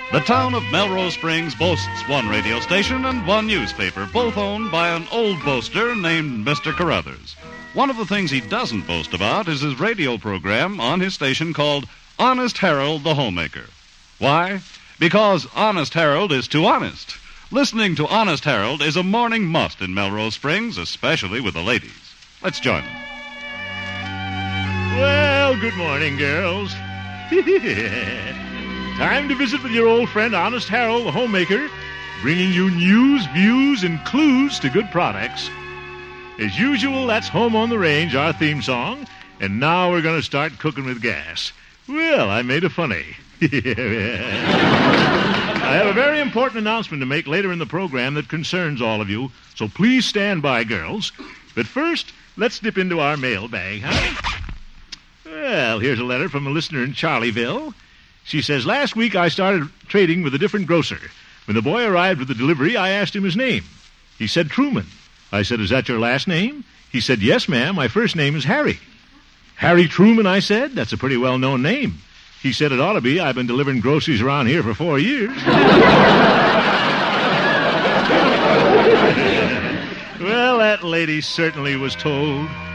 The town of Melrose Springs boasts one radio station and one newspaper, both owned by an old boaster named Mr. Carruthers. One of the things he doesn't boast about is his radio program on his station called Honest Harold the Homemaker. Why? Because Honest Harold is too honest. Listening to Honest Harold is a morning must in Melrose Springs, especially with the ladies. Let's join them. Well, good morning, girls. Time to visit with your old friend Honest Harold the Homemaker, bringing you news, views, and clues to good products. As usual, that's Home on the Range, our theme song, and now we're going to start cooking with gas. Well, I made a funny. I have a very important announcement to make later in the program that concerns all of you, so please stand by, girls. But first, let's dip into our mailbag, huh? Well, here's a letter from a listener in Charlieville. She says, last week I started trading with a different grocer. When the boy arrived with the delivery, I asked him his name. He said Truman. I said, is that your last name? He said, yes, ma'am, my first name is Harry. Harry Truman, I said. That's a pretty well-known name. He said it ought to be. I've been delivering groceries around here for 4 years. Well, that lady certainly was told.